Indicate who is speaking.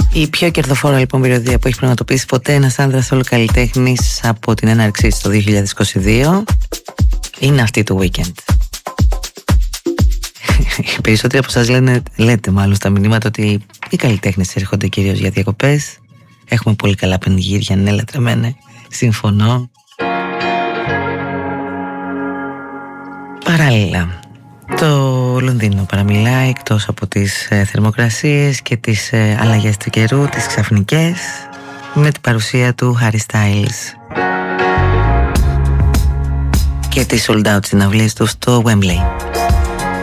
Speaker 1: Η πιο κερδοφόρα λοιπόν περιοδία που έχει πραγματοποιήσει ποτέ ένας άνδρας ολοκαλλιτέχνης από την έναρξή της το 2022 είναι αυτή του Weekend. Οι περισσότεροι από σας λέτε μάλλον στα μηνύματα ότι οι καλλιτέχνες έρχονται κυρίως για διακοπές. Έχουμε πολύ καλά πανηγύρια, ναι λατρεμένε, συμφωνώ. Παράλληλα, το Λονδίνο παραμιλάει εκτός από τις θερμοκρασίες και τις αλλαγές του καιρού, τις ξαφνικές, με την παρουσία του Harry Styles και τις sold out συναυλίες του στο Wembley.